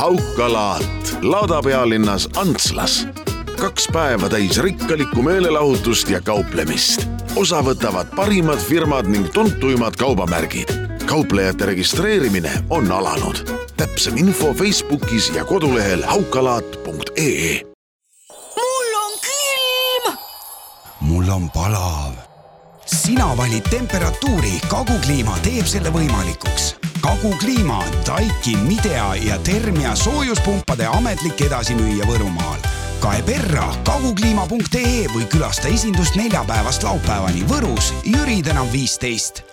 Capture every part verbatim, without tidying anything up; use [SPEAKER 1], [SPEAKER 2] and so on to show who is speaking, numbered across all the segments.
[SPEAKER 1] Haukalaat laudapealinnas Antslas. Kaks päeva täis rikkalikku meelelahutust ja kauplemist. Osa võtavad parimad firmad ning tuntuimad kaubamärgid. Kauplejate registreerimine on alanud. Täpsem info Facebookis ja kodulehel haukalaat punkt ee.
[SPEAKER 2] Mul on külm!
[SPEAKER 3] Mul on palav. Sina valid temperatuuri. Kagukliima teeb selle võimalikuks. Kagukliima on Daikin, Midea ja Termia soojuspumpade ametlik edasimüüja Võrumaal. Kae perra kagukliima punkt ee või külasta esindust neljapäevast laupäevani Võrus Jüri tänav viisteist.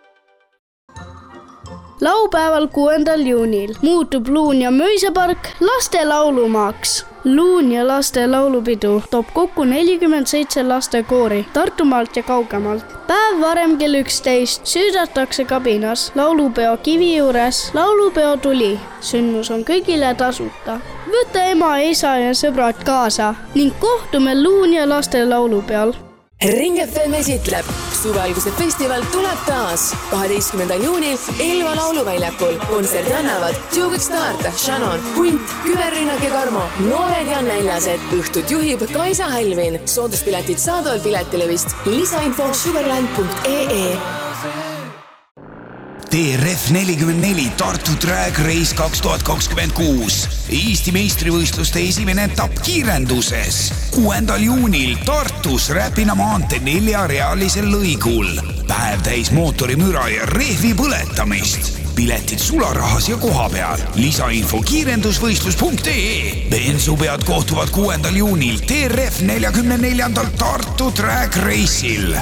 [SPEAKER 4] Laupäeval kuuendal juunil muutub Luun ja Möisepark laste laulumaaks. Luun ja laste laulupidu toob kokku nelikümmend seitse lastekoori Tartumaalt ja kaugemalt. Päev varem kell üksteist süüdatakse kabinas laulupeo kivi juures laulupeo tuli. Sündmus on kõigile tasuta. Võta ema, isa ja sõbrad kaasa ning kohtume Luun ja laste laulupeol.
[SPEAKER 5] Ring F M esitleb. Suvealguse festival tuleb taas. kaheteistkümnendal juunil Elva lauluväljakul kontserdi annavad Jugik Start, Shannon, Hunt, Küberrinnak ja Karmo, noored ja näljased. Õhtut juhib Kaisa Hälvin. Sooduspiletid saadaval piletilevist. Lisainfo sugarland punkt ee.
[SPEAKER 3] T R F nelikümmend neli Tartu Drag Race kaks tuhat kakskümmend kuus. Eesti meistrivõistluste esimene etapp kiirenduses. kuuendal juunil Tartus Räpina maantee neljarealisel lõigul. Päev täis mootorimüra ja rehvi põletamist. Piletid sularahas ja koha peal. Lisainfo kiirendusvõistlus punkt ee. Bensupead kohtuvad kuuendal juunil T R F neljakümne neljandal Tartu Drag Race'il.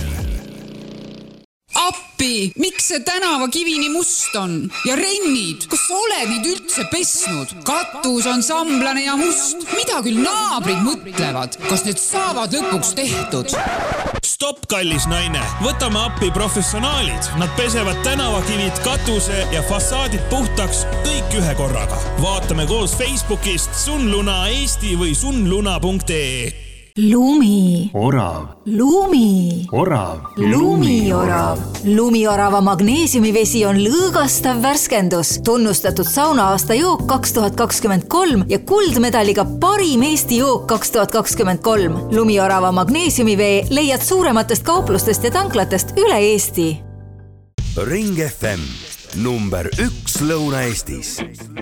[SPEAKER 2] Appi, miks see tänavakivi nii must on? Ja rennid, kas sa oled neid üldse pesnud? Katus on samblane ja must. Mida küll naabrid mõtlevad? Kas need saavad lõpuks tehtud?
[SPEAKER 6] Stopp, kallis naine. Võtame appi professionaalid. Nad pesevad tänavakivid, katuse ja fassaadid puhtaks kõik ühe korraga. Vaatame koos Facebookist Sunluna Eesti või sunluna punkt ee.
[SPEAKER 7] Lumi.
[SPEAKER 8] Orav.
[SPEAKER 7] Lumi.
[SPEAKER 8] Orav.
[SPEAKER 7] Lumiorav. Lumiorava magneesiumivesi on lõõgastav värskendus, tunnustatud sauna-aasta jook kaks tuhat kakskümmend kolm ja kuldmedaliga parim Eesti jook kaks tuhat kakskümmend kolm. Lumiorava magneesiumivee leiad suurematest kauplustest ja tanklatest üle Eesti.
[SPEAKER 9] Ring F M, number üks Lõuna-Eestis.